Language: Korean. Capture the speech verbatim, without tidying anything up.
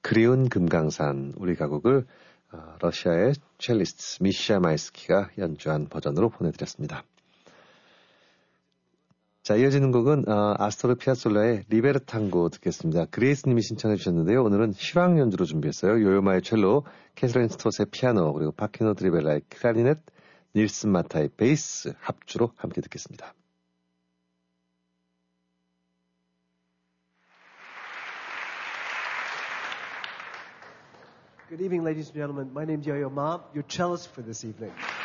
그리운 금강산 우리 가곡을 어, 러시아의 첼리스트 미샤 마이스키가 연주한 버전으로 보내드렸습니다. 자, 이어지는 곡은 어, 아스토르 피아솔라의 리베르탄고 듣겠습니다. 그레이스님이 신청해 주셨는데요. 오늘은 실황 연주로 준비했어요. 요요마의 첼로, 캐서린 스톳의 피아노, 그리고 파키노 드리벨라의 클라리넷, 닐슨 마타의 베이스 합주로 함께 듣겠습니다. Good evening, ladies and gentlemen. My name's Yo-Yo Ma, your cellist for this evening.